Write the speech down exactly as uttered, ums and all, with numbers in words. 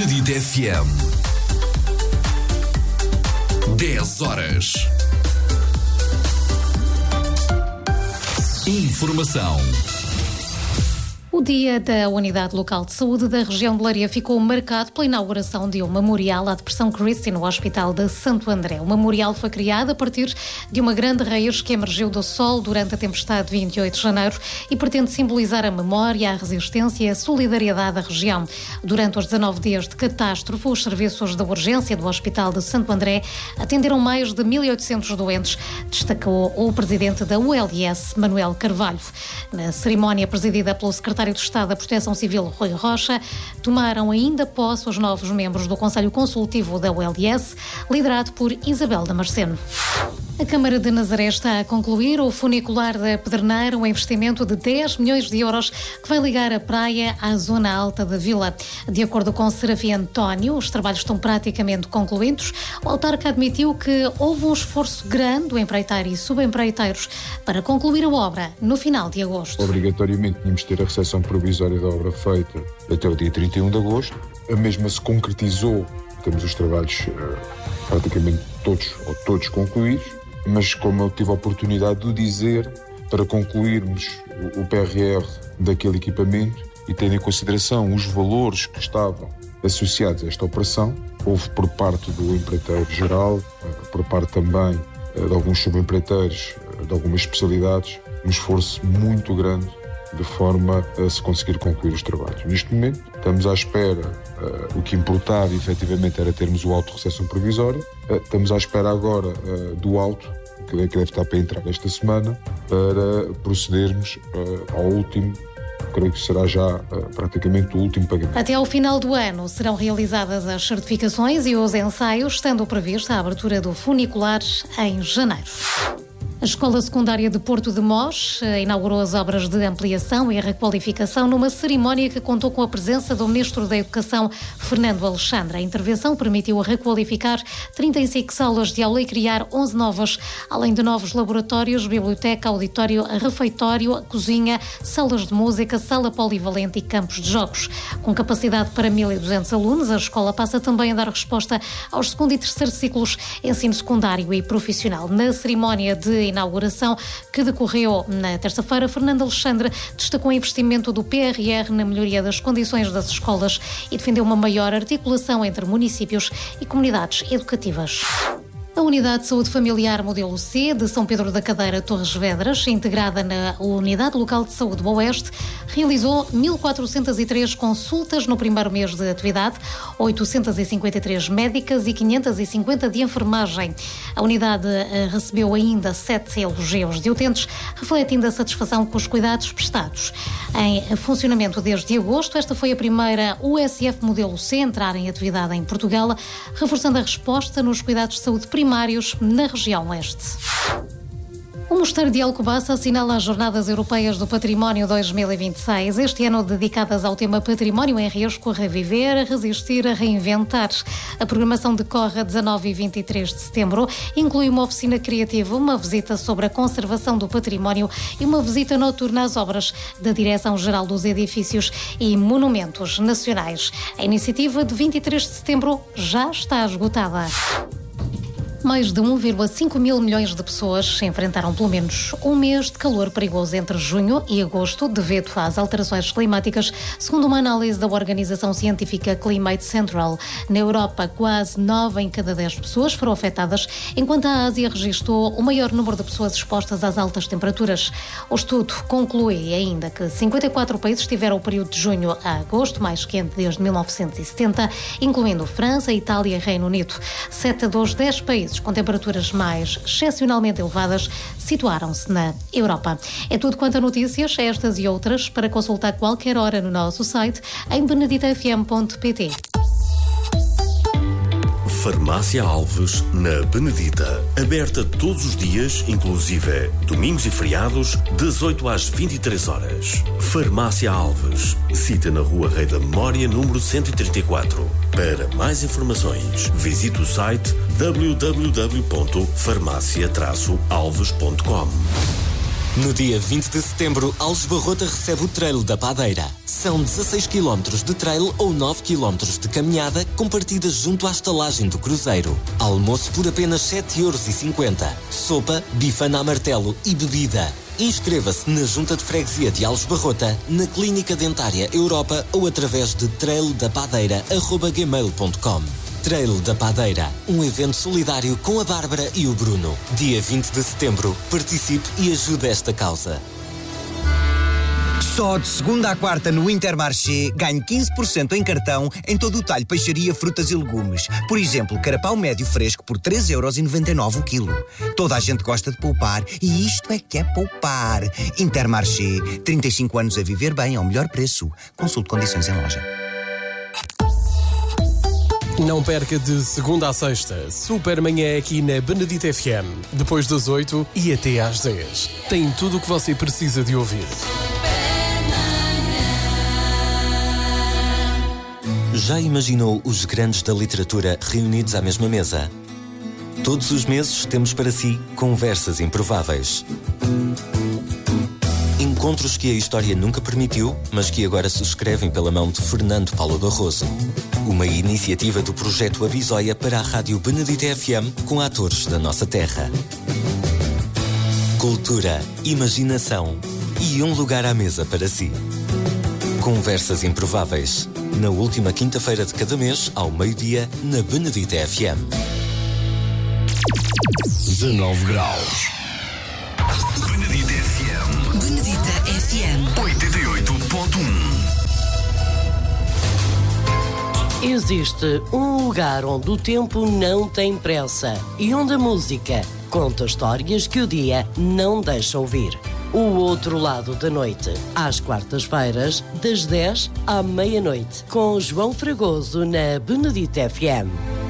Benedita F M. dez horas. Informação. O Dia da Unidade Local de Saúde da região de Leiria ficou marcado pela inauguração de um memorial à Depressão Christie no Hospital de Santo André. O memorial foi criado a partir de uma grande raiz que emergiu do solo durante a tempestade de vinte e oito de janeiro e pretende simbolizar a memória, a resistência e a solidariedade da região. Durante os dezanove dias de catástrofe, os serviços de urgência do Hospital de Santo André atenderam mais de mil e oitocentos doentes, destacou o presidente da U L S, Manuel Carvalho. Na cerimónia presidida pelo secretário do Estado da Proteção Civil, Rui Rocha, tomaram ainda posse os novos membros do Conselho Consultivo da U L S, liderado por Isabel Damasceno. A Câmara de Nazaré está a concluir o funicular da Pedreneira, um investimento de dez milhões de euros que vai ligar a praia à zona alta da vila. De acordo com Serafim António, os trabalhos estão praticamente concluídos. O autarca admitiu que houve um esforço grande do empreiteiro e subempreiteiros para concluir a obra no final de agosto. Obrigatoriamente tínhamos de ter a recepção provisória da obra feita até o dia trinta e um de agosto. A mesma se concretizou, temos os trabalhos uh, praticamente todos ou todos concluídos. Mas como eu tive a oportunidade de dizer, para concluirmos o P R R daquele equipamento e tendo em consideração os valores que estavam associados a esta operação, houve por parte do empreiteiro geral, por parte também de alguns subempreiteiros, de algumas especialidades, um esforço muito grande de forma a se conseguir concluir os trabalhos. Neste momento, estamos à espera, uh, o que importava efetivamente era termos o auto de recepção provisória, uh, estamos à espera agora uh, do auto, que deve estar para entrar esta semana, para procedermos uh, ao último, creio que será já uh, praticamente o último pagamento. Até ao final do ano serão realizadas as certificações e os ensaios, estando prevista a abertura do funicular em janeiro. A Escola Secundária de Porto de Mós inaugurou as obras de ampliação e requalificação numa cerimónia que contou com a presença do Ministro da Educação, Fernando Alexandre. A intervenção permitiu requalificar trinta e cinco salas de aula e criar onze novas, além de novos laboratórios, biblioteca, auditório, refeitório, cozinha, salas de música, sala polivalente e campos de jogos. Com capacidade para mil e duzentos alunos, a escola passa também a dar resposta aos segundo e terceiro ciclos ensino secundário e profissional. Na cerimónia de inauguração que decorreu na terça-feira, Fernando Alexandre destacou o investimento do P R R na melhoria das condições das escolas e defendeu uma maior articulação entre municípios e comunidades educativas. A Unidade de Saúde Familiar Modelo C de São Pedro da Cadeira, Torres Vedras, integrada na Unidade Local de Saúde do Oeste, realizou mil quatrocentas e três consultas no primeiro mês de atividade, oitocentas e cinquenta e três médicas e quinhentas e cinquenta de enfermagem. A unidade recebeu ainda sete elogios de utentes, refletindo a satisfação com os cuidados prestados. Em funcionamento desde agosto, esta foi a primeira U S F Modelo C a entrar em atividade em Portugal, reforçando a resposta nos cuidados de saúde primários na região leste. O Mosteiro de Alcobaça assinala as Jornadas Europeias do Património dois mil e vinte e seis, este ano dedicadas ao tema Património em Risco, a reviver, a resistir, a reinventar. A programação decorre a dezanove e vinte e três de setembro, inclui uma oficina criativa, uma visita sobre a conservação do património e uma visita noturna às obras da Direção-Geral dos Edifícios e Monumentos Nacionais. A iniciativa de vinte e três de setembro já está esgotada. Mais de um vírgula cinco mil milhões de pessoas enfrentaram pelo menos um mês de calor perigoso entre junho e agosto devido às alterações climáticas, segundo uma análise da organização científica Climate Central. Na Europa, quase nove em cada dez pessoas foram afetadas, enquanto a Ásia registrou o maior número de pessoas expostas às altas temperaturas. O estudo conclui ainda que cinquenta e quatro países tiveram o período de junho a agosto mais quente desde mil novecentos e setenta, incluindo França, Itália e Reino Unido. Sete dos dez países com temperaturas mais excepcionalmente elevadas situaram-se na Europa. É tudo quanto a notícias, estas e outras, para consultar qualquer hora no nosso site em benedita f m ponto p t. Farmácia Alves, na Benedita. Aberta todos os dias, inclusive domingos e feriados, das oito às vinte e três horas. Farmácia Alves. Cita na Rua Rei da Memória, número cento e trinta e quatro. Para mais informações, visite o site w w w ponto farmácia alves ponto com. No dia vinte de setembro, Alves Barrota recebe o Trail da Padeira. São dezasseis quilómetros de trail ou nove quilómetros de caminhada com partidas junto à estalagem do cruzeiro. Almoço por apenas sete euros e cinquenta. Sopa, bifana a martelo e bebida. Inscreva-se na Junta de Freguesia de Alves Barrota, na Clínica Dentária Europa ou através de trail da padeira arroba gmail ponto com. Trail da Padeira, um evento solidário com a Bárbara e o Bruno. Dia vinte de setembro, participe e ajude esta causa. Só de segunda à quarta no Intermarché ganhe quinze por cento em cartão em todo o talho peixaria, frutas e legumes. Por exemplo, carapau médio fresco por três euros e noventa e nove o quilo. Toda a gente gosta de poupar e isto é que é poupar. Intermarché, trinta e cinco anos a viver bem ao melhor preço. Consulte condições em loja. Não perca de segunda a sexta, Super Manhã aqui na Benedita F M. Depois das oito e até às dez. Tem tudo o que você precisa de ouvir. Já imaginou os grandes da literatura reunidos à mesma mesa? Todos os meses temos para si conversas improváveis. Encontros que a história nunca permitiu, mas que agora se escrevem pela mão de Fernando Paulo Barroso. Uma iniciativa do projeto Abisóia para a Rádio Benedita F M com atores da nossa terra. Cultura, imaginação e um lugar à mesa para si. Conversas improváveis. Na última quinta-feira de cada mês, ao meio-dia, na Benedita F M. dezanove graus. Benedita F M. Benedita F M. oitenta e oito ponto um. Existe um lugar onde o tempo não tem pressa e onde a música conta histórias que o dia não deixa ouvir. O Outro Lado da Noite, às quartas-feiras, das dez à meia-noite, com João Fragoso na Benedita F M.